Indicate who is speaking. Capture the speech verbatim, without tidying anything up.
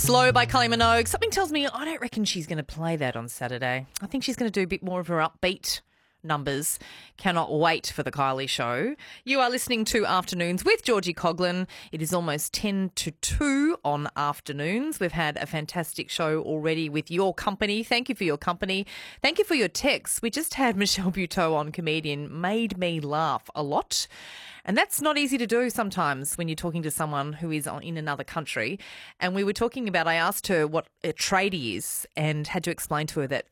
Speaker 1: Slow by Kylie Minogue. Something tells me I don't reckon she's going to play that on Saturday. I think she's going to do a bit more of her upbeat numbers. Cannot wait for the Kylie show. You are listening to Afternoons with Georgie Coughlin. It is almost ten to two on Afternoons. We've had a fantastic show already with your company. Thank you for your company. Thank you for your texts. We just had Michelle Buteau on, comedian, made me laugh a lot. And that's not easy to do sometimes when you're talking to someone who is in another country. And we were talking about, I asked her what a tradie is and had to explain to her that